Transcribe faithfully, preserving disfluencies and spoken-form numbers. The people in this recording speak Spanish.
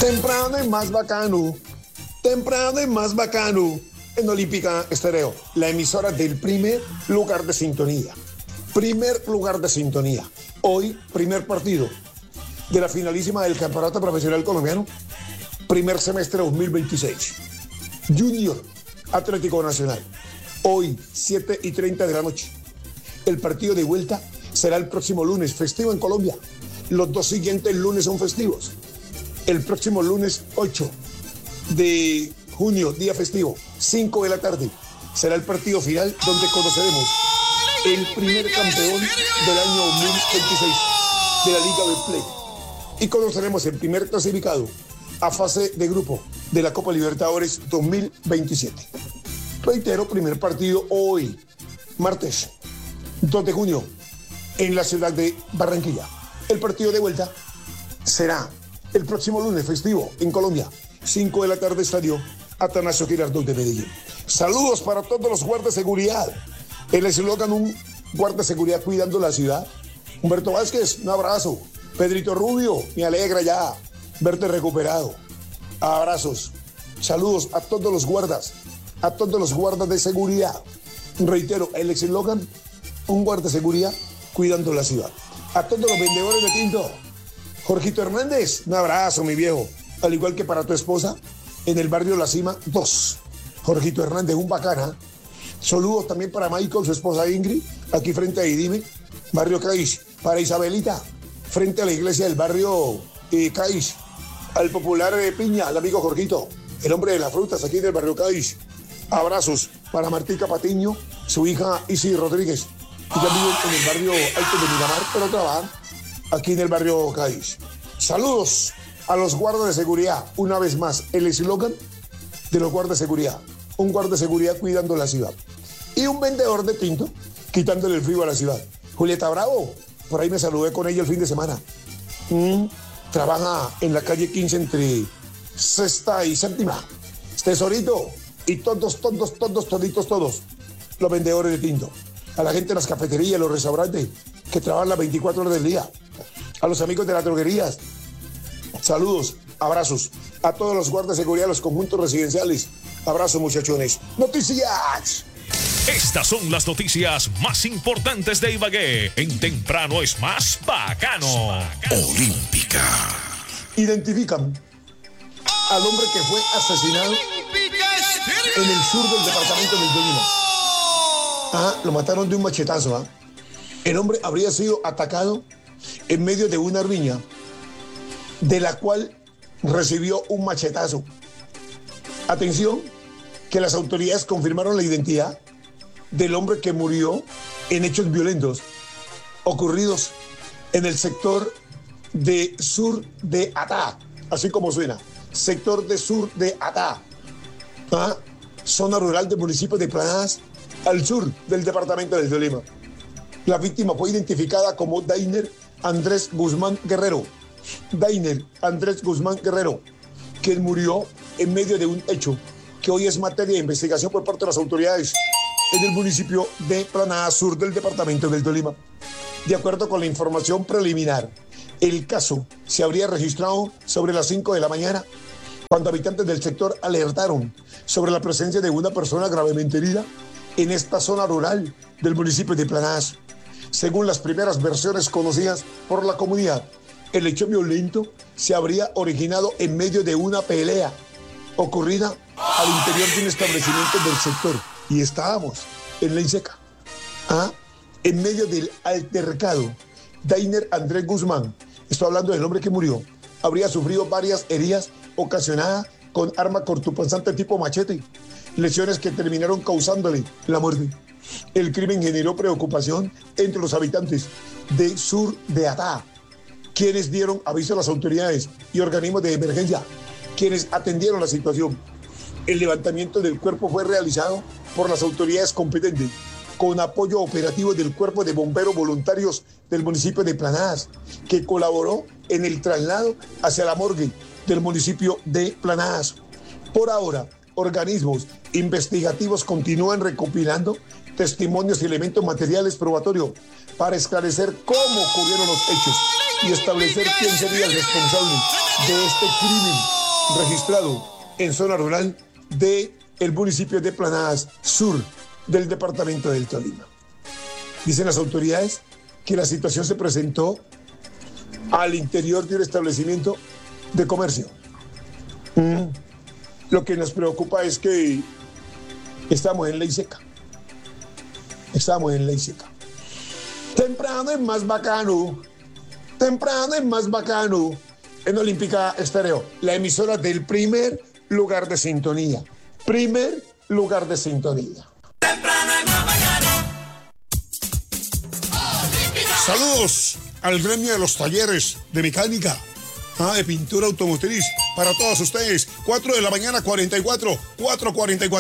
Temprano y más bacano, temprano y más bacano, en Olímpica Estéreo, la emisora del primer lugar de sintonía. Primer lugar de sintonía. Hoy, primer partido de la finalísima del Campeonato Profesional Colombiano, primer semestre dos mil veintiséis. Junior Atlético Nacional. Hoy, siete y treinta de la noche. El partido de vuelta será el próximo lunes, festivo en Colombia. Los dos siguientes lunes son festivos. El próximo lunes ocho de junio, día festivo, cinco de la tarde, será el partido final donde conoceremos el primer campeón del año dos mil veintiséis de la Liga Betplay. Y conoceremos el primer clasificado a fase de grupo de la Copa Libertadores dos mil veintisiete. Reitero, primer partido hoy, martes dos de junio, en la ciudad de Barranquilla. El partido de vuelta será el próximo lunes festivo en Colombia, cinco de la tarde, estadio Atanasio Girardot de Medellín. Saludos para todos los guardas de seguridad. El eslogan, un guarda de seguridad cuidando la ciudad. Humberto Vázquez, un abrazo. Pedrito Rubio, me alegra ya verte recuperado. Abrazos. Saludos a todos los guardas, a todos los guardas de seguridad. Reitero, el eslogan, un guarda de seguridad cuidando la ciudad. A todos los vendedores de tinto. Jorgito Hernández, un abrazo, mi viejo. Al igual que para tu esposa, en el barrio La Cima dos. Jorgito Hernández, un bacana. Saludos también para Michael, su esposa Ingrid, aquí frente a Idime, barrio Caís. Para Isabelita, frente a la iglesia del barrio eh, Caís. Al popular de Piña, al amigo Jorgito, el hombre de las frutas, aquí del barrio Caís. Abrazos para Martica Patiño, su hija Isi Rodríguez. Ella vive en el barrio Alto de Miramar, pero trabaja aquí en el barrio Cádiz. Saludos a los guardas de seguridad. Una vez más, el eslogan de los guardas de seguridad. Un guarda de seguridad cuidando la ciudad. Y un vendedor de tinto quitándole el frío a la ciudad. Julieta Bravo, por ahí me saludé con ella el fin de semana. Mm, trabaja en la calle quince entre sexta y séptima. Tesorito y todos, todos, todos, toditos, todos los vendedores de tinto. A la gente de las cafeterías, los restaurantes que trabajan las veinticuatro horas del día. A los amigos de las droguerías, saludos, abrazos. A todos los guardas de seguridad de los conjuntos residenciales, abrazos, muchachones. Noticias. Estas son las noticias más importantes de Ibagué. En Temprano es más bacano. Olímpica. Identifican al hombre que fue asesinado en el sur del departamento del Tolima. Ah, lo mataron de un machetazo. ¿ah? El hombre habría sido atacado en medio de una riña, de la cual recibió un machetazo. Atención, que las autoridades confirmaron la identidad del hombre que murió en hechos violentos ocurridos en el sector de sur de Atá, así como suena, sector de sur de Atá, ¿ah? Zona rural del municipio de Planadas, al sur del departamento del Tolima. La víctima fue identificada como Dainer Andrés Guzmán Guerrero. Dainer Andrés Guzmán Guerrero, quien murió en medio de un hecho que hoy es materia de investigación por parte de las autoridades en el municipio de Planada Sur del departamento del Tolima. De acuerdo con la información preliminar, el caso se habría registrado sobre las cinco de la mañana, cuando habitantes del sector alertaron sobre la presencia de una persona gravemente herida en esta zona rural del municipio de Planadas. Según las primeras versiones conocidas por la comunidad, el hecho violento se habría originado en medio de una pelea ocurrida al interior de un establecimiento del sector. Y estábamos en Ley Seca. ¿Ah? En medio del altercado, Dainer Andrés Guzmán, estoy hablando del hombre que murió, habría sufrido varias heridas ocasionadas con arma cortopunzante tipo machete, lesiones que terminaron causándole la muerte. El crimen generó preocupación entre los habitantes de sur de Atá, quienes dieron aviso a las autoridades y organismos de emergencia, quienes atendieron la situación. El levantamiento del cuerpo fue realizado por las autoridades competentes, con apoyo operativo del Cuerpo de Bomberos Voluntarios del municipio de Planadas, que colaboró en el traslado hacia la morgue del municipio de Planadas. Por ahora, organismos investigativos continúan recopilando testimonios y elementos materiales probatorios para esclarecer cómo ocurrieron los hechos. y establecer quién sería el responsable de este crimen registrado en zona rural del municipio de Planadas Sur del departamento del Tolima. Dicen las autoridades que la situación se presentó al interior de un establecimiento de comercio. Mm. Lo que nos preocupa es que estamos en ley seca. Estamos en ley seca. Temprano es más bacano. Temprano es más bacano. En Olímpica Estéreo, la emisora del primer lugar de sintonía. Primer lugar de sintonía. Temprano es más bacano. Saludos al gremio de los talleres de mecánica, ah, de pintura automotriz, para todos ustedes. cuatro de la mañana, cuarenta y cuatro, cuatro cuarenta y cuatro.